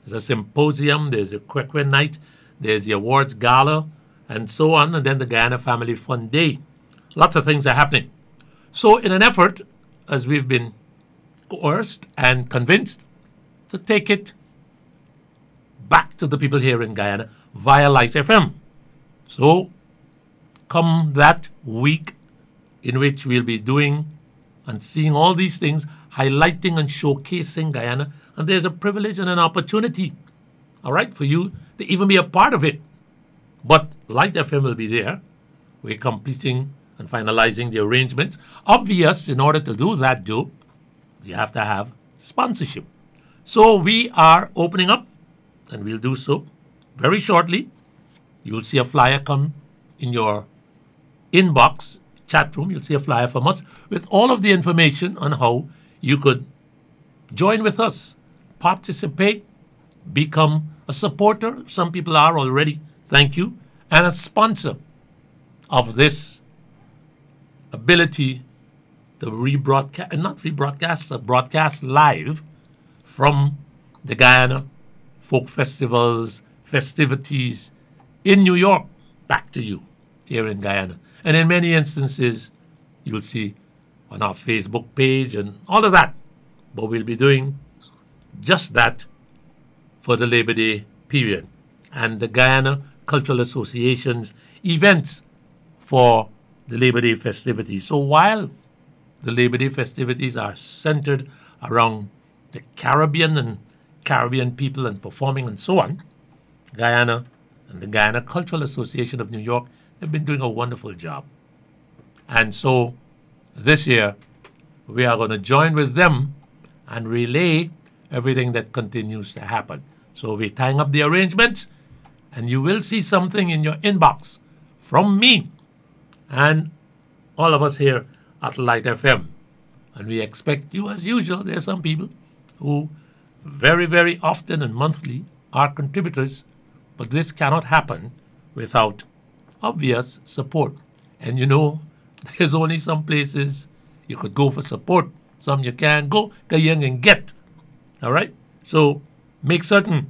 There's a symposium, there's a Kwekwe night, there's the awards gala, and so on, and then the Guyana Family Fun Day. Lots of things are happening. So in an effort, as we've been coerced and convinced to take it back to the people here in Guyana via Light FM. So come that week in which we'll be doing and seeing all these things, highlighting and showcasing Guyana, and there's a privilege and an opportunity, all right, for you to even be a part of it. But Light FM will be there. We're completing and finalizing the arrangements. Obvious, in order to do that, Joe, you have to have sponsorship. So we are opening up, and we'll do so very shortly. You'll see a flyer come in your inbox, chat room. You'll see a flyer from us with all of the information on how you could join with us, participate, become a supporter. Some people are already, thank you, and a sponsor of this ability to broadcast live from the Guyana Folk Festivals, festivities in New York, back to you here in Guyana. And in many instances, you'll see on our Facebook page and all of that. But we'll be doing just that for the Labor Day period and the Guyana Cultural Association's events for the Labor Day festivities. So while the Labor Day festivities are centered around the Caribbean and Caribbean people and performing and so on, Guyana and the Guyana Cultural Association of New York have been doing a wonderful job. And so this year, we are going to join with them and relay everything that continues to happen. So we're tying up the arrangements, and you will see something in your inbox from me and all of us here at Light FM. And we expect you, as usual, there are some people who very, very often and monthly are contributors, but this cannot happen without obvious support. And you know, there's only some places you could go for support. Some you can't go because you can get. All right? So make certain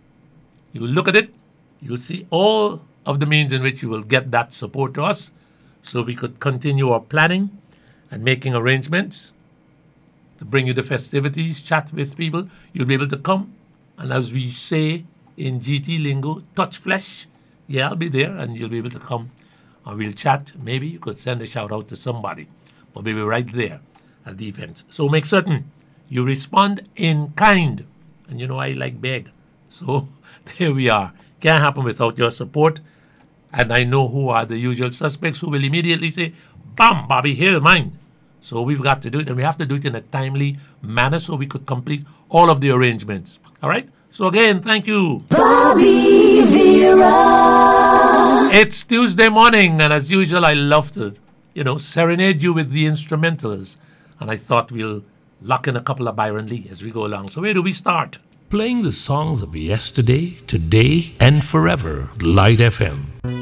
you look at it. You'll see all of the means in which you will get that support to us so we could continue our planning and making arrangements to bring you the festivities, chat with people. You'll be able to come. And as we say in GT lingo, touch flesh. Yeah, I'll be there and you'll be able to come and we'll chat. Maybe you could send a shout out to somebody. But we'll be right there at the event. So make certain you respond in kind. And you know I like beg. So there we are. Can't happen without your support. And I know who are the usual suspects who will immediately say, bam, Bobby, here's mine. So we've got to do it, and we have to do it in a timely manner so we could complete all of the arrangements. All right? So again, thank you. Bobby Vera. It's Tuesday morning, and as usual, I love to, serenade you with the instrumentals. And I thought we'll lock in a couple of Byron Lee as we go along. So where do we start? Playing the songs of yesterday, today, and forever. Light FM.